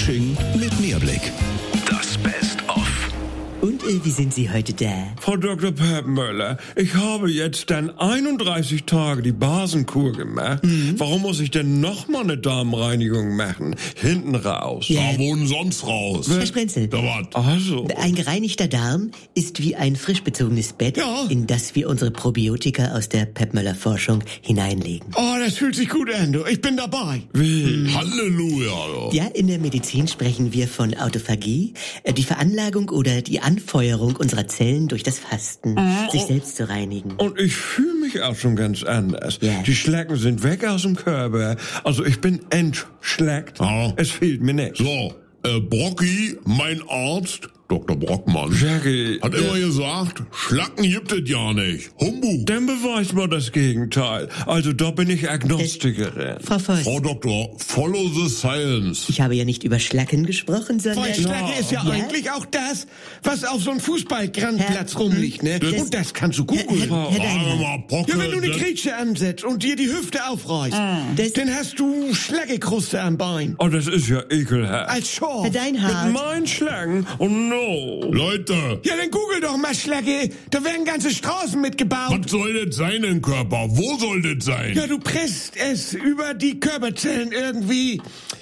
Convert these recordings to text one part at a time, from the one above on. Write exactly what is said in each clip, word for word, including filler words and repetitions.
Frühstücking mit Mehrblick. Das Best-of. Und äh, wie sind Sie heute da? Frau Doktor Peppmöller, ich habe jetzt dann einunddreißig Tage die Basenkur gemacht. Mhm. Warum muss ich denn noch mal eine Darmreinigung machen? Hinten raus. Ja. Da wohnen sonst raus. Herr Sprenzel, Da was? Also. ein gereinigter Darm ist wie ein frisch bezogenes Bett, Ja. in das wir unsere Probiotika aus der Peppmöller-Forschung hineinlegen. Oh, das fühlt sich gut an, du. Ich bin dabei. Wie? Halleluja. Ja, in der Medizin sprechen wir von Autophagie, äh, die Veranlagung oder die Anfeuerung unserer Zellen durch das Fasten, sich selbst zu reinigen. Und ich fühle mich auch schon ganz anders. Ja. Die Schlecken sind weg aus dem Körper. Also ich bin entschleckt. Ja. Es fehlt mir nichts. So, äh, Brocki, mein Arzt, Doktor Brockmann, Jackie, hat immer gesagt, Schlacken gibt es ja nicht. Humbug. dann beweist mal das Gegenteil. Also da bin ich Agnostikerin. Frau Voss, Frau Doktor, follow the science. ich habe ja nicht über Schlacken gesprochen, sondern... Feuchtschlacke ist ja, Ja. eigentlich auch das, was auf so einem Fußballgrandplatz Herr- rumliegt, ne? Das- Und das kannst du Herr, googeln. Herr, Herr Sag Deinhardt, mal, Brocke, Ja, wenn du eine das- Grätsche ansetzt und dir die Hüfte aufreißt, das- dann hast du Schlaggekruste am Bein. Oh, das ist ja ekelhaft. Als Schorf. Herr Deinhardt, Mein Schlangen? Oh no. Leute, Ja, dann google doch mal Schlacke. Da werden ganze Straßen mitgebaut. was soll das sein im Körper? Wo soll das sein? Ja, du presst es über die Körperzellen irgendwie.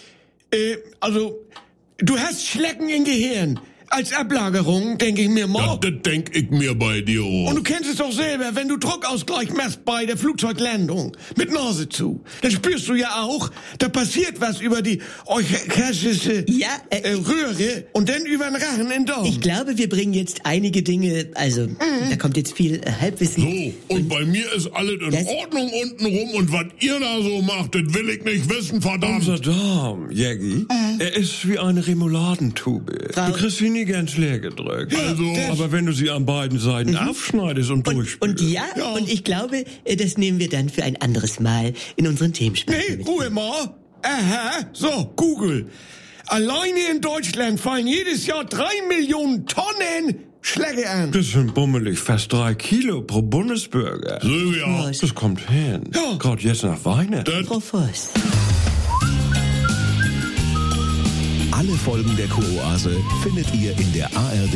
Äh, also, du hast Schlecken im Gehirn. Als Ablagerung, denke ich mir Ja, mal. das denk ich mir bei dir auch. Und du kennst es doch selber, wenn du Druckausgleich machst bei der Flugzeuglandung mit Nase zu, dann spürst du ja auch, da passiert was über die euchastische Ja, äh, äh, Röhre und dann über den Rachen in den Darm. ich glaube, wir bringen jetzt einige Dinge, also, da kommt jetzt viel äh, Halbwissen. So, und bei mir ist alles in Das- Ordnung untenrum und was ihr da so macht, das will ich nicht wissen, verdammt. Unser Darm, Jackie, er ist wie eine Remoladentube. Frau- Du kriegst sie nie ganz leer gedrückt. Also- aber wenn du sie an beiden Seiten aufschneidest und, Und, durchspülst. und ja, Ja. und ich glaube, äh, das nehmen wir dann für ein anderes Mal in unseren Themenspeicher Nee, mit. Ruhe mal. Aha, so, Google. Alleine in Deutschland fallen jedes Jahr drei Millionen Tonnen Schläge an. Das sind bummelig fast drei Kilo pro Bundesbürger. Silvia, Was? Das kommt hin. Ja. Gerade jetzt nach Weihnachten. das Frau Voss. Alle Folgen der Kuroase findet ihr in der A R D